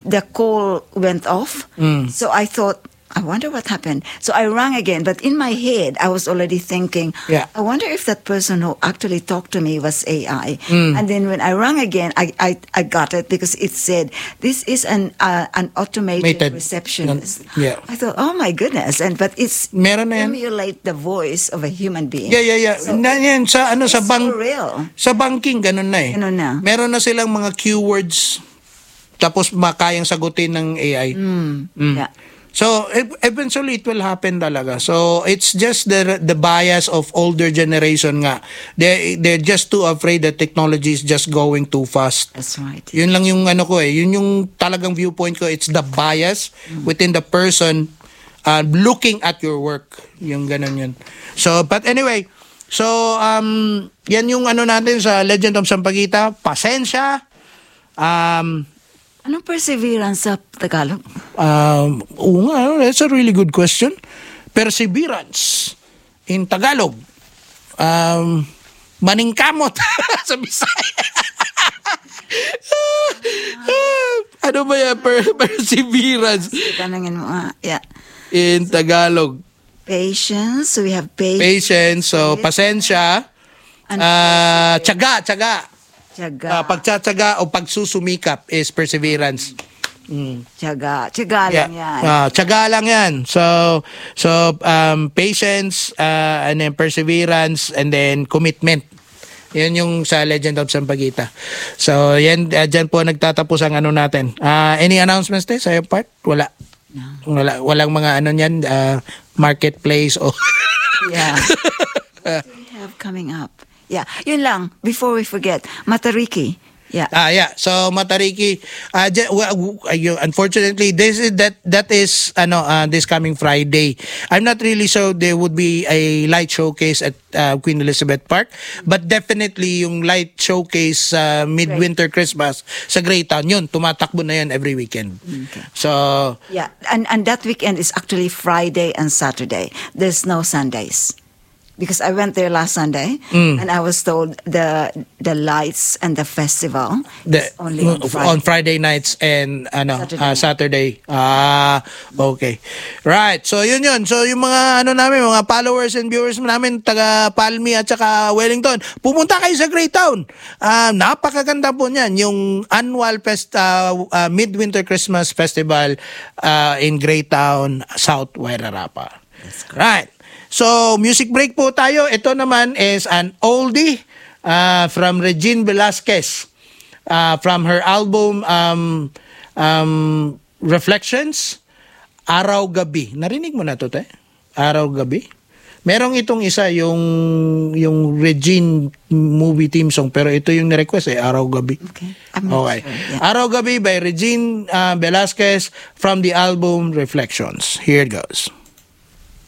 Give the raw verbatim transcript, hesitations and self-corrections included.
the call went off. Mm. So I thought, I wonder what happened. So I rang again, but in my head, I was already thinking, Yeah. I wonder if that person who actually talked to me was A I. Mm. And then when I rang again, I, I, I got it because it said, this is an uh, an automated Mated. receptionist. Yeah. I thought, oh my goodness. And But it's Meron na yan. emulate the voice of a human being. Yeah, yeah, yeah. So, na, yan, sa ano sa it's bank so real. sa banking ganun na eh. Ganun na. Meron na silang mga keywords tapos makayang sagutin ng A I. Mm. Mm. Yeah. So e- eventually it will happen talaga. So it's just the the bias of older generation nga. They they're just too afraid that technology is just going too fast. That's right. Yun lang yung ano ko eh. Yun yung talagang viewpoint ko. It's the bias within the person uh, looking at your work. Yung ganun yun. So but anyway, so um yan yung ano natin sa Legend of Sampaguita. Pasensya. Um Anong perseverance sa Tagalog? Um, oo nga, that's a really good question. Perseverance in Tagalog. Um, maningkamot sa Bisaya. Ano ba yan? Per- perseverance Tanungin mo, ah, yeah. in Tagalog. Patience. So we have patience. Patience, so pasensya. And Uh, tiyaga, tiyaga. tiyaga. Uh, pagtsatsaga o pagsusumikap is perseverance. Mm. Tiyaga. Tiyaga lang yan. Ah, tiyaga lang yan. So, so um, patience, uh, and then perseverance, and then commitment. Yan yung sa Legend of Sampaguita. So, yan, uh, dyan po nagtatapos ang ano natin. Uh, any announcements tayo sa iyo part? Wala. No. Wala. Walang mga ano yan, uh, marketplace o... Yeah. What do we have coming up? Yeah. Yun lang. Before we forget, Matariki. Yeah. Ah, yeah. So Matariki, uh, j- well, uh, unfortunately, this is that that is ano uh, this coming Friday. I'm not really sure there would be a light showcase at uh, Queen Elizabeth Park, but definitely yung light showcase sa uh, midwinter Christmas sa Greytown yun, tumatakbo na yun every weekend. Okay. So Yeah. And and that weekend is actually Friday and Saturday. There's no Sundays. Because I went there last Sunday, Mm. and I was told the the lights and the festival the, is only on Friday. on Friday nights and ano Saturday. ah, Saturday. Ah, okay. Right. So yun yun. So yung mga ano namin, mga followers and viewers namin taga Palmi at saka Wellington, pumunta kayo sa Greytown. Ah, napakaganda po niyan yung annual fest uh, uh, Midwinter Christmas Festival uh, in Greytown, South Wairarapa. Right. So, music break po tayo. Ito naman is an oldie uh, from Regine Velasquez uh, from her album um, um, Reflections, Araw Gabi. Narinig mo na to, te? Araw Gabi? Merong itong isa, yung yung Regine movie theme song, pero ito yung ni-request eh, Araw Gabi. Okay. I'm not Okay. sure. Yeah. Araw Gabi by Regine uh, Velasquez from the album Reflections. Here it goes.